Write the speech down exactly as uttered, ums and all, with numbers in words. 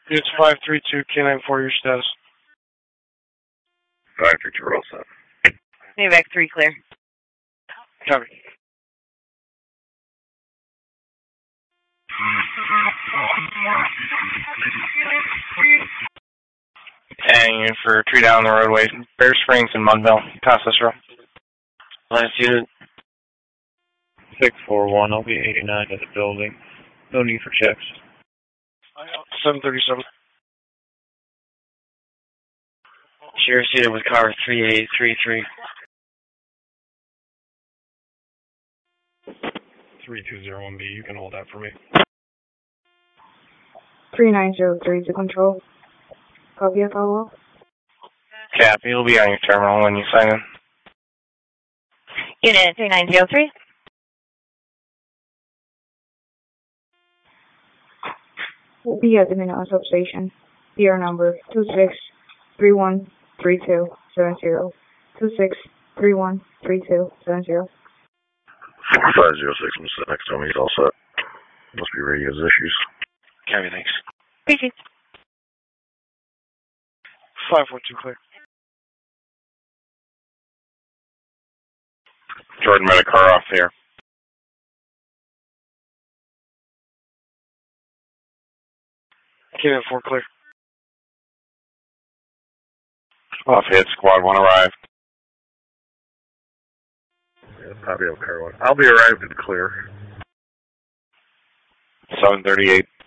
It's five three two, K nine four, your status. five three two, roll set. Navac three, clear. Copy. Hang in for tree down the roadway. Bear Springs and Munville. Pass this row. Last unit. six four one, I'll be eighty-nine to the building. No need for checks. seven thirty-seven. Sheriff's unit with car three eight three three. three two zero one B, you can hold that for me. three nine zero three to control. Copy a follow-up. Cap, you'll be on your terminal when you sign in. Unit three nine zero three. Will be at the Minot substation. D R number two six three one three two seven zero. two six three one three two seven zero. five zero six, Mister Next time he's all set. Must be radio's issues. Copy, thanks. Appreciate. five four two, clear. Jordan met a car off here. K nine four, clear. Off hit, squad one arrived. Yeah, copy of car one. I'll be arrived and clear. seven thirty-eight.